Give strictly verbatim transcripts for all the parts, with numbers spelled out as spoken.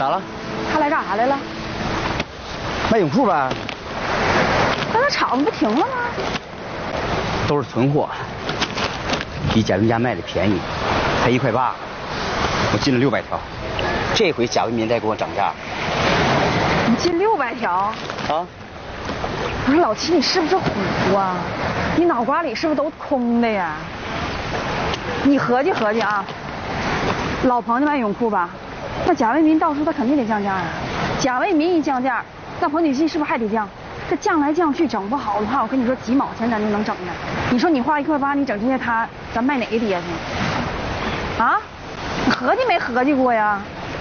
咋了？ 他来干啥来了？ 卖泳裤呗。 那他厂子不停了吗？ 都是存货，比贾文家卖的便宜，才一块八，我进了六百条。这回贾文民再给我涨价。 你进六百条？ 啊？ 不是老七，你是不是虎啊？你脑瓜里是不是都空的呀？你合计合计啊，老彭家卖泳裤吧，那贾为民到时候他肯定得降价啊。贾为民一降价，那彭锦熙是不是还得降？这降来降去，整不好的话，我跟你说几毛钱咱就能整下。你说你花一块八，你整这些他，咱卖哪个跌去？啊？你合计没合计过呀？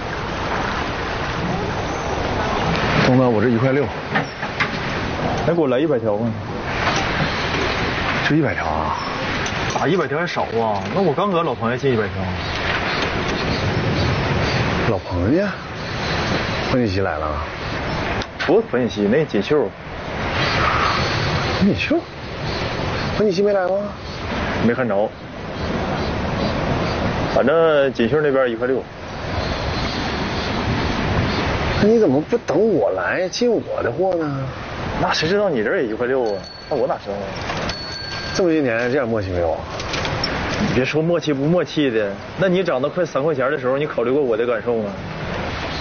东哥，我这一块六，来给我来一百条吧。就一百条啊？咋一百条还少啊？那我刚搁老彭家进一百条。 老彭家？彭锦熙来了？ 不是彭锦熙，那锦绣。 彭锦绣？彭锦熙没来吗？ 没看着。反正锦绣那边一块六。 那你怎么不等我来进我的货呢？ 那谁知道你这儿也一块六啊？那我哪知道啊？ 这么些年这点默契没有啊？ 你别说默契不默契的，那你涨到快三块钱的时候，你考虑过我的感受吗？